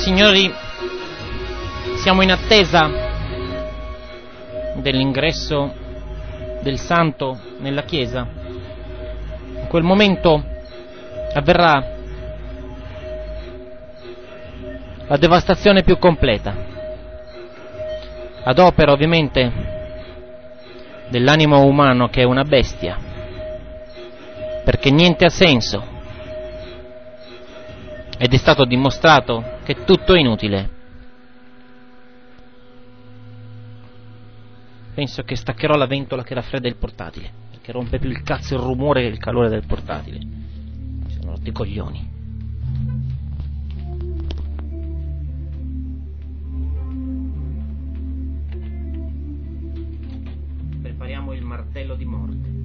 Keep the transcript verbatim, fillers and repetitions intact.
Signori, siamo in attesa dell'ingresso del santo nella chiesa. In quel momento avverrà la devastazione più completa, ad opera ovviamente dell'animo umano, che è una bestia, perché niente ha senso ed è stato dimostrato che tutto è inutile. Penso che staccherò la ventola che raffredda il portatile, perché rompe più il cazzo il rumore che il calore del portatile. Mi sono rotti i coglioni. Prepariamo il martello di morte.